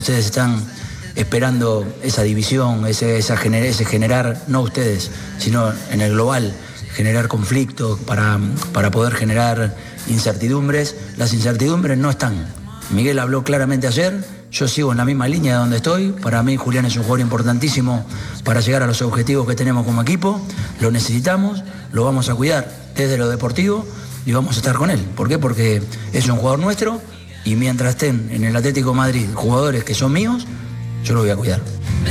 Ustedes están esperando esa división, ese generar, no ustedes, sino en el global, generar conflictos para poder generar incertidumbres. Las incertidumbres no están. Miguel habló claramente ayer, yo sigo en la misma línea de donde estoy. Para mí Julián es un jugador importantísimo para llegar a los objetivos que tenemos como equipo. Lo necesitamos, lo vamos a cuidar desde lo deportivo y vamos a estar con él. ¿Por qué? Porque es un jugador nuestro y mientras estén en el Atlético de Madrid jugadores que son míos, yo lo voy a cuidar.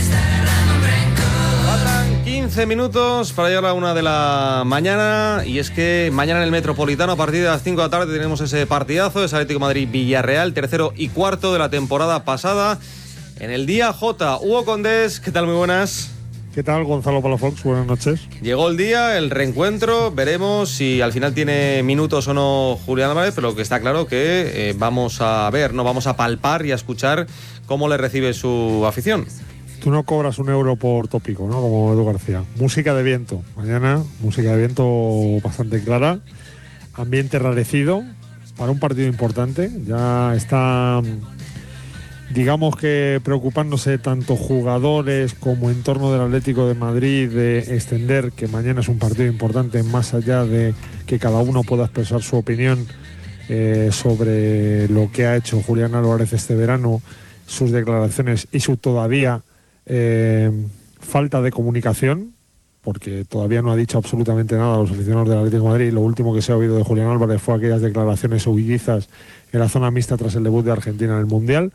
15 minutos para llegar a 1 de la mañana, y es que mañana en el Metropolitano a partir de las 5 de la tarde tenemos ese partidazo, es Atlético de Madrid-Villarreal, tercero y cuarto de la temporada pasada en el día J. Hugo Condés, ¿qué tal? Muy buenas. ¿Qué tal, Gonzalo Palafox? Buenas noches. Llegó el día, el reencuentro, veremos si al final tiene minutos o no Julián Álvarez, pero lo que está claro que vamos a ver, no vamos a palpar y a escuchar cómo le recibe su afición. Tú no cobras un euro por tópico, ¿no? Como Edu García. Música de viento. Mañana, música de viento bastante clara. Ambiente rarecido para un partido importante. Ya está, digamos que preocupándose tanto jugadores como entorno del Atlético de Madrid de extender que mañana es un partido importante, más allá de que cada uno pueda expresar su opinión sobre lo que ha hecho Julián Álvarez este verano, sus declaraciones y su todavía falta de comunicación, porque todavía no ha dicho absolutamente nada a los aficionados del Atlético de Madrid. Lo último que se ha oído de Julián Álvarez fue aquellas declaraciones huidizas en la zona mixta tras el debut de Argentina en el Mundial.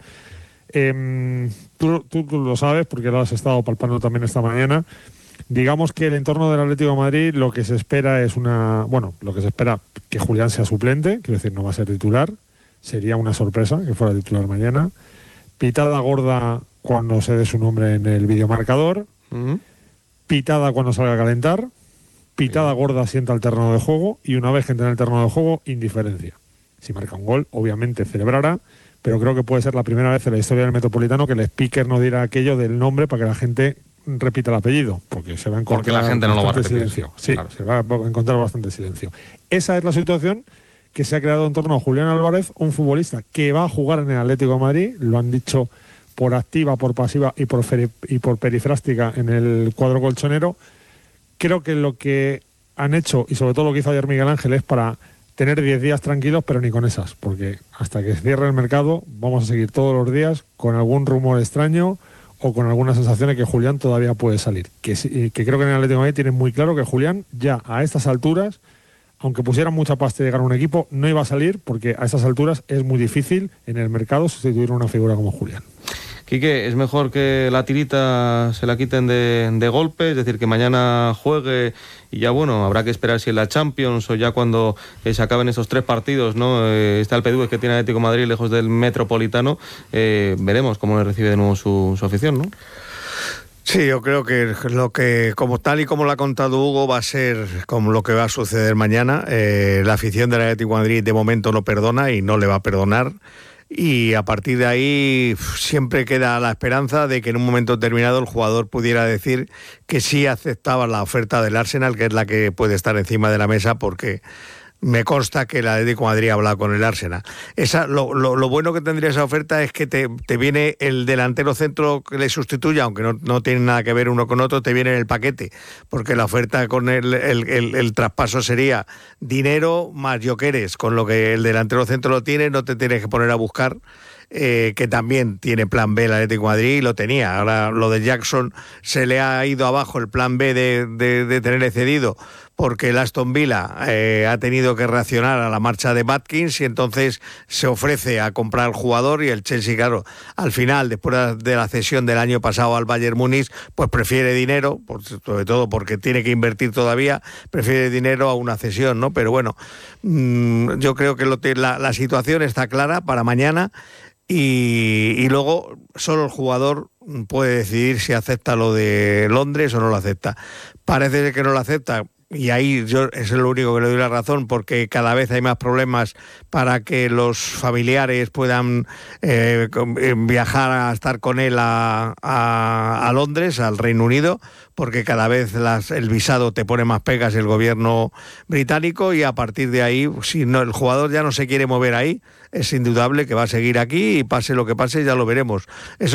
Tú lo sabes porque lo has estado palpando también esta mañana. Digamos que el entorno del Atlético de Madrid lo que se espera es que Julián sea suplente, quiero decir, no va a ser titular. Sería una sorpresa que fuera titular mañana. Pitada gorda cuando se dé su nombre en el videomarcador. Pitada cuando salga a calentar. Pitada gorda si entra al terreno de juego. Y una vez que entre en el terreno de juego, indiferencia. Si marca un gol, obviamente celebrará, pero creo que puede ser la primera vez en la historia del Metropolitano que el speaker no dirá aquello del nombre para que la gente repita el apellido, porque se va a encontrar porque la gente no lo va a repetir. Silencio. Sí, claro. Se va a encontrar bastante silencio. Esa es la situación que se ha creado en torno a Julián Álvarez, un futbolista que va a jugar en el Atlético de Madrid, lo han dicho por activa, por pasiva y por perifrástica en el cuadro colchonero. Creo que lo que han hecho, y sobre todo lo que hizo ayer Miguel Ángel, es para tener 10 días tranquilos, pero ni con esas, porque hasta que cierre el mercado vamos a seguir todos los días con algún rumor extraño o con algunas sensaciones que Julián todavía puede salir. Que creo que en el Atlético de Madrid tienen muy claro que Julián ya a estas alturas, aunque pusieran mucha pasta y llegar a un equipo, no iba a salir, porque a estas alturas es muy difícil en el mercado sustituir una figura como Julián. Quique, ¿es mejor que la tirita se la quiten de golpe? Es decir, que mañana juegue y ya bueno, habrá que esperar si en la Champions o ya cuando se acaben esos 3 partidos, ¿no? Está el PDU que tiene Atlético de Madrid lejos del Metropolitano. Veremos cómo le recibe de nuevo su afición, ¿no? Sí, yo creo que lo que, como tal y como lo ha contado Hugo, va a ser como lo que va a suceder mañana. La afición del Atlético de Madrid de momento no perdona y no le va a perdonar. Y a partir de ahí siempre queda la esperanza de que en un momento determinado el jugador pudiera decir que sí aceptaba la oferta del Arsenal, que es la que puede estar encima de la mesa, porque me consta que el Atlético de Madrid ha hablado con el Arsenal. Lo bueno que tendría esa oferta es que te viene el delantero centro que le sustituya, aunque no tiene nada que ver uno con otro, te viene en el paquete, porque la oferta con el traspaso sería dinero más Jokeres, con lo que el delantero centro lo tiene, no te tienes que poner a buscar. Que también tiene plan B el Atlético de Madrid y lo tenía. Ahora lo de Jackson se le ha ido abajo el plan B de tenerle cedido, porque el Aston Villa ha tenido que reaccionar a la marcha de Watkins y entonces se ofrece a comprar al jugador, y el Chelsea, claro, al final, después de la cesión del año pasado al Bayern Múnich, pues prefiere dinero, sobre todo porque tiene que invertir todavía, prefiere dinero a una cesión, ¿no? Pero bueno, yo creo que la situación está clara para mañana. Y luego solo el jugador puede decidir si acepta lo de Londres o no lo acepta. Parece que no lo acepta, y ahí yo es lo único que le doy la razón, porque cada vez hay más problemas para que los familiares puedan viajar a estar con él a Londres, al Reino Unido, porque cada vez el visado te pone más pegas el gobierno británico, y a partir de ahí, si no, el jugador ya no se quiere mover ahí, es indudable que va a seguir aquí y pase lo que pase ya lo veremos. Eso